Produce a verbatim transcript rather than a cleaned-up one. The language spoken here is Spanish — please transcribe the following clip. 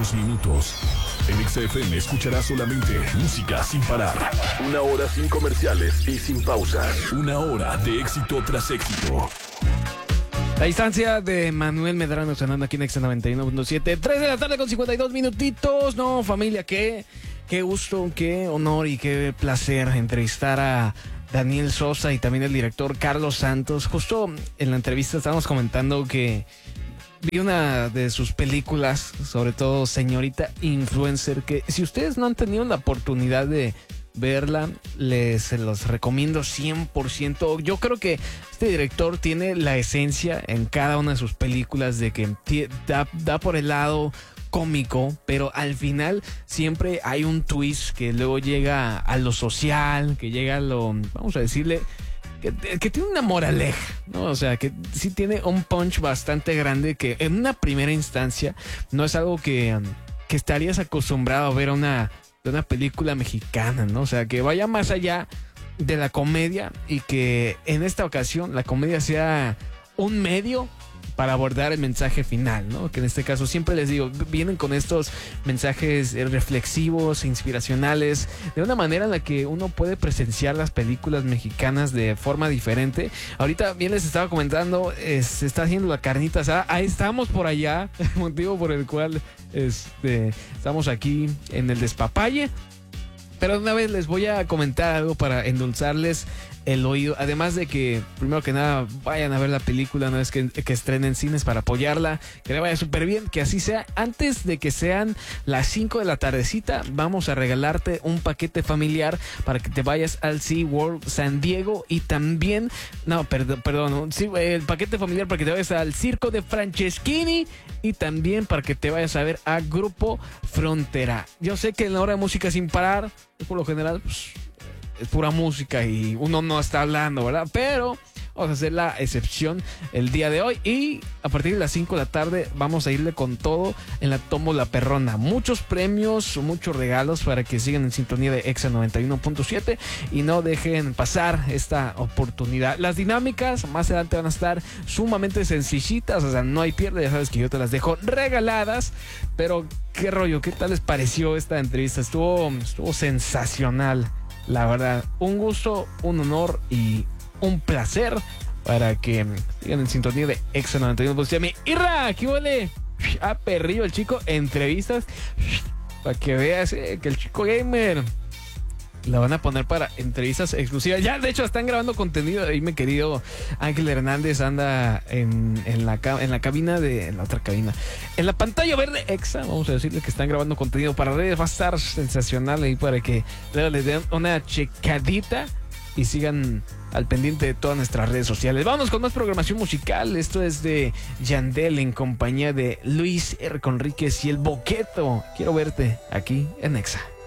unos minutos. En Exa F M escucharás solamente música sin parar. Una hora sin comerciales y sin pausas. Una hora de éxito tras éxito. La distancia de Manuel Medrano sonando aquí en Exa noventa y uno punto siete. tres de la tarde con cincuenta y dos minutitos. No, familia, qué, qué gusto, qué honor y qué placer entrevistar a Daniel Sosa y también el director Carlos Santos. Justo en la entrevista estábamos comentando que vi una de sus películas, sobre todo Señorita Influencer, que si ustedes no han tenido la oportunidad de verla, les se los recomiendo cien por ciento. Yo creo que este director tiene la esencia en cada una de sus películas de que da, da por el lado cómico, pero al final siempre hay un twist que luego llega a lo social, que llega a lo, vamos a decirle, que, que tiene una moraleja, ¿no? O sea, que sí tiene un punch bastante grande que en una primera instancia no es algo que, que estarías acostumbrado a ver a una de una película mexicana, ¿no? O sea, que vaya más allá de la comedia y que en esta ocasión la comedia sea un medio para abordar el mensaje final, ¿no? Que en este caso siempre les digo, vienen con estos mensajes reflexivos, inspiracionales, de una manera en la que uno puede presenciar las películas mexicanas de forma diferente. Ahorita bien les estaba comentando, eh, se está haciendo la carnita asada, ahí estamos por allá, motivo por el cual este, estamos aquí en el despapalle. Pero de una vez les voy a comentar algo para endulzarles el oído. Además de que, primero que nada, vayan a ver la película, no es que, que estrenen cines para apoyarla, que le vaya súper bien, que así sea. Antes de que sean las cinco de la tardecita, vamos a regalarte un paquete familiar para que te vayas al SeaWorld San Diego y también, no, perdón, perdón, sí, el paquete familiar para que te vayas al Circo de Franceschini y también para que te vayas a ver a Grupo Frontera. Yo sé que en la hora de música sin parar, por lo general, pues, es pura música y uno no está hablando, ¿verdad? Pero vamos a hacer la excepción el día de hoy y a partir de las cinco de la tarde vamos a irle con todo en la Tómbola Perrona. Muchos premios, muchos regalos para que sigan en sintonía de Exa noventa y uno punto siete y no dejen pasar esta oportunidad. Las dinámicas más adelante van a estar sumamente sencillitas, o sea, no hay pierde, ya sabes que yo te las dejo regaladas, pero qué rollo, ¿qué tal les pareció esta entrevista? Estuvo, estuvo sensacional. La verdad, un gusto, un honor y un placer para que sigan en sintonía de Exa noventa y uno punto siete. ¡Irra! ¿Qué huele? Ah, perrillo el chico, entrevistas para que veas eh, que el chico gamer la van a poner para entrevistas exclusivas. Ya, de hecho, están grabando contenido. Ahí mi querido Ángel Hernández anda en, en, la, en la cabina de... En la otra cabina. En la pantalla verde Exa. Vamos a decirle que están grabando contenido para redes. Va a estar sensacional ahí para que les den una checadita y sigan al pendiente de todas nuestras redes sociales. Vámonos con más programación musical. Esto es de Yandel en compañía de Luis R. Conríquez y El Boqueto. Quiero verte aquí en Exa.